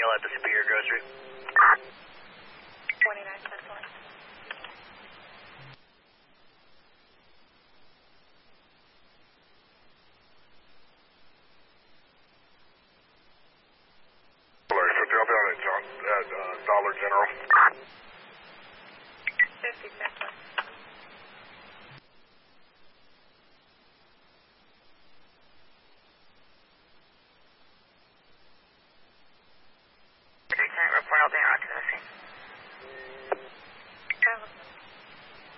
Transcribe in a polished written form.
Daniel at the Superior Grocery. 29 Central. Drop out at Dollar General. 50 Central.